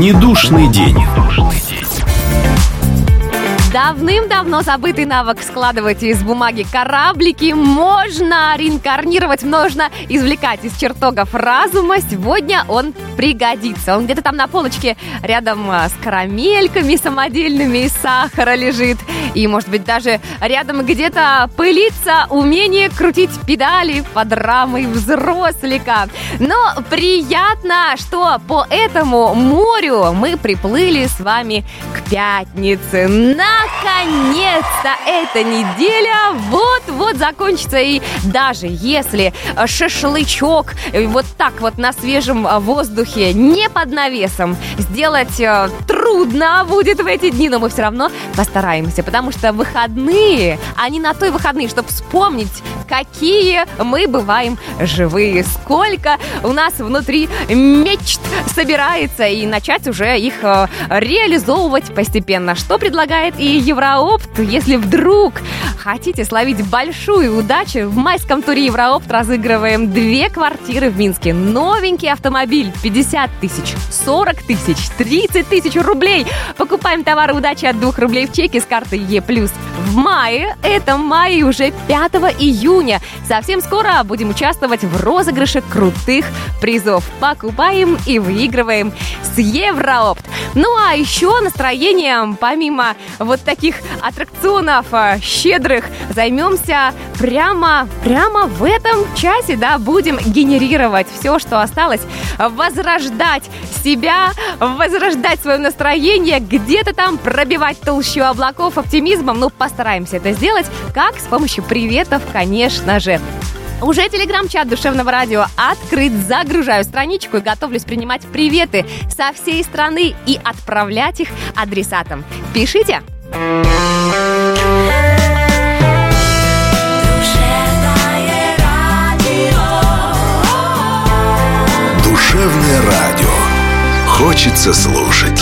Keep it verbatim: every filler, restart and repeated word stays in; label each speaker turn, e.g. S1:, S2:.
S1: Недушный день.
S2: Давным-давно забытый навык складывать из бумаги кораблики можно реинкарнировать, можно извлекать из чертогов разума. Сегодня он пригодится. Он где-то там на полочке рядом с карамельками самодельными из сахара лежит. И, может быть, даже рядом где-то пылится умение крутить педали под рамой взрослика. Но приятно, что по этому морю мы приплыли с вами к пятнице. Наконец-то эта неделя вот-вот закончится. И даже если шашлычок вот так вот на свежем воздухе, не под навесом, сделать трудно будет в эти дни, но мы все равно постараемся, потому что выходные, они на то и выходные, чтобы вспомнить, какие мы бываем живые, сколько у нас внутри мечт собирается, и начать уже их реализовывать постепенно. Что предлагает и Евроопт? Если вдруг хотите словить большую удачу, в майском туре Евроопт разыгрываем две квартиры в Минске. Новенький автомобиль пятьдесят тысяч, сорок тысяч, тридцать тысяч рублей. Покупаем товары удачи от двух рублей в чеке с карты Е+. В мае, это мае уже пятого июня. Совсем скоро будем участвовать в розыгрыше крутых призов. Покупаем и выигрываем с Евроопт. Ну а еще настроением, помимо вот таких аттракционов щедрых, займемся прямо, прямо в этом часе, да, будем генерировать все, что осталось, возрождать себя, возрождать свое настроение, где-то там пробивать толщу облаков оптимизмом. Ну, постараемся это сделать, как с помощью приветов, конечно же. Уже телеграм-чат Душевного радио открыт. Загружаю страничку и готовлюсь принимать приветы со всей страны и отправлять их адресатам. Пишите.
S1: Душевное радио. Хочется слушать.